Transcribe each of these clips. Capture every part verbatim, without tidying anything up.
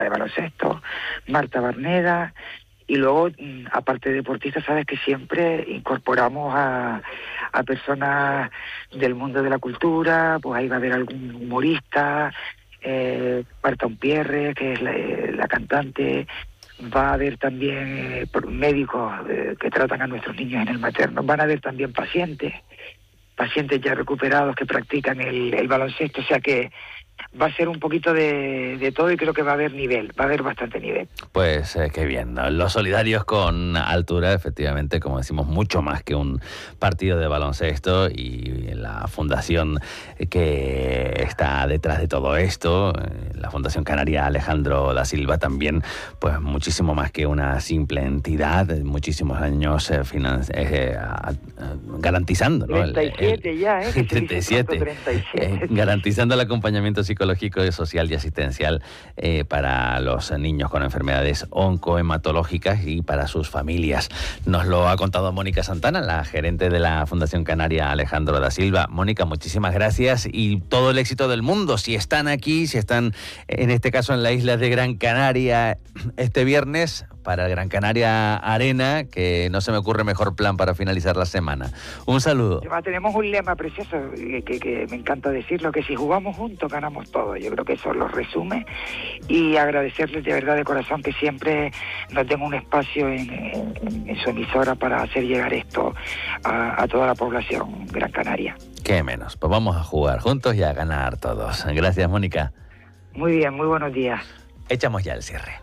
de baloncesto, Marta Barneda, y luego, aparte de deportistas, sabes que siempre incorporamos a, a personas del mundo de la cultura, pues ahí va a haber algún humorista, eh, Marta Umpierre, que es la, la cantante, va a haber también eh, médicos eh, que tratan a nuestros niños en el materno, van a haber también pacientes, pacientes ya recuperados que practican el, el baloncesto, o sea que va a ser un poquito de, de todo y creo que va a haber nivel, va a haber bastante nivel. Pues eh, qué bien, ¿no? Los solidarios con altura, efectivamente, como decimos, mucho más que un partido de baloncesto, y la fundación que está detrás de todo esto, la Fundación Canaria Alejandro da Silva también, pues muchísimo más que una simple entidad, muchísimos años eh, finan- eh, a, a, garantizando, ¿no? treinta y siete el, el, ya, ¿eh? treinta y siete, treinta y siete. Eh, garantizando el acompañamiento psicológico, social y asistencial eh, para los niños con enfermedades oncohematológicas y para sus familias. Nos lo ha contado Mónica Santana, la gerente de la Fundación Canaria Alejandro da Silva. Mónica, muchísimas gracias y todo el éxito del mundo. Si están aquí, si están en este caso en la isla de Gran Canaria este viernes, para el Gran Canaria Arena, que no se me ocurre mejor plan para finalizar la semana. Un saludo. Tenemos un lema precioso que, que, que me encanta decirlo, que si jugamos juntos ganamos todo. Yo creo que eso lo resume, y agradecerles de verdad de corazón que siempre nos den un espacio en, en, en su emisora para hacer llegar esto a, a toda la población Gran Canaria. Qué menos, pues vamos a jugar juntos y a ganar todos. Gracias, Mónica. Muy bien, muy buenos días. Echamos ya el cierre.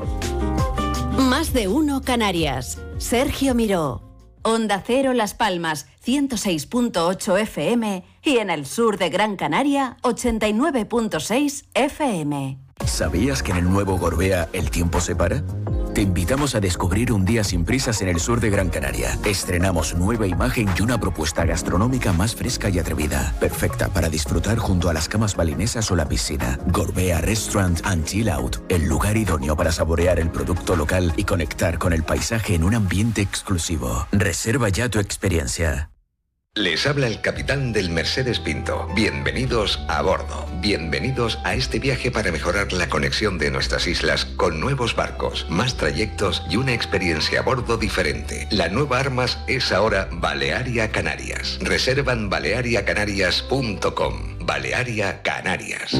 Más de uno Canarias. Sergio Miró. Onda Cero Las Palmas, ciento seis punto ocho F M, y en el sur de Gran Canaria, ochenta y nueve punto seis F M. ¿Sabías que en el nuevo Gorbea el tiempo se para? Te invitamos a descubrir un día sin prisas en el sur de Gran Canaria. Estrenamos nueva imagen y una propuesta gastronómica más fresca y atrevida, perfecta para disfrutar junto a las camas balinesas o la piscina. Gorbea Restaurant and Chill Out, el lugar idóneo para saborear el producto local y conectar con el paisaje en un ambiente exclusivo. Reserva ya tu experiencia. Les habla el capitán del Mercedes Pinto. Bienvenidos a bordo. Bienvenidos a este viaje para mejorar la conexión de nuestras islas con nuevos barcos, más trayectos y una experiencia a bordo diferente. La nueva Armas es ahora Balearia Canarias. Reserva en balearia canarias punto com. Balearia Canarias.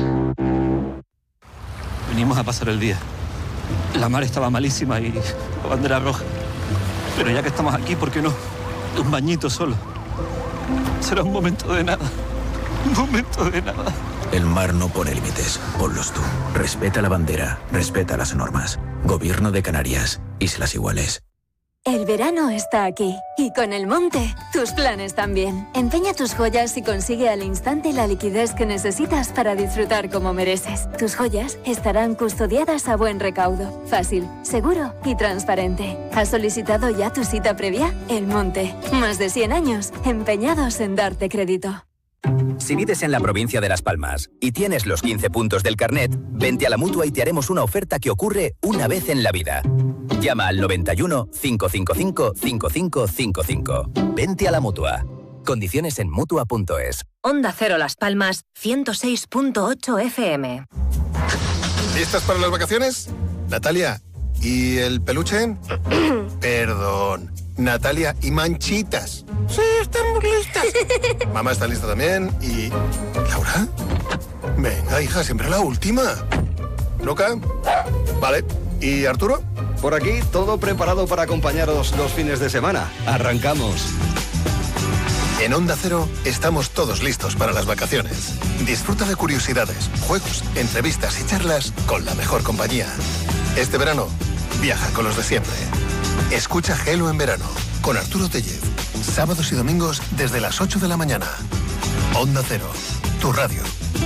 Venimos a pasar el día. La mar estaba malísima y la bandera roja. Pero ya que estamos aquí, ¿por qué no? Un bañito solo. Será un momento de nada. Un momento de nada. El mar no pone límites. Ponlos tú. Respeta la bandera. Respeta las normas. Gobierno de Canarias. Islas Iguales. El verano está aquí. Y con el monte, tus planes también. Empeña tus joyas y consigue al instante la liquidez que necesitas para disfrutar como mereces. Tus joyas estarán custodiadas a buen recaudo. Fácil, seguro y transparente. ¿Has solicitado ya tu cita previa? El monte. Más de cien años empeñados en darte crédito. Si vives en la provincia de Las Palmas y tienes los quince puntos del carnet, vente a la Mutua y te haremos una oferta que ocurre una vez en la vida. Llama al noventa y uno, cinco cinco cinco, cinco cinco cinco cinco. Vente a la Mutua. Condiciones en Mutua punto es. Onda Cero Las Palmas, ciento seis punto ocho F M. ¿Listas para las vacaciones? Natalia, ¿y el peluche? Perdón. Natalia, ¿y Manchitas? Sí, estamos listas. Mamá está lista también. ¿Y Laura? Venga, hija, siempre la última. ¿Luca? Vale. ¿Y Arturo? Por aquí, todo preparado para acompañaros los fines de semana. Arrancamos. En Onda Cero estamos todos listos para las vacaciones. Disfruta de curiosidades, juegos, entrevistas y charlas con la mejor compañía. Este verano, viaja con los de siempre. Escucha Gelo en verano con Arturo Tellez. Sábados y domingos desde las ocho de la mañana. Onda Cero, tu radio.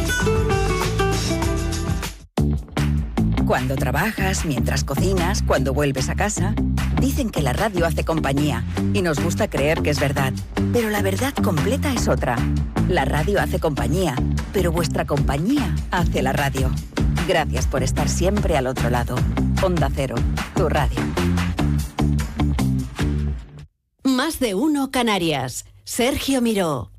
Cuando trabajas, mientras cocinas, cuando vuelves a casa, dicen que la radio hace compañía y nos gusta creer que es verdad. Pero la verdad completa es otra. La radio hace compañía, pero vuestra compañía hace la radio. Gracias por estar siempre al otro lado. Onda Cero, tu radio. Más de uno Canarias. Sergio Miró.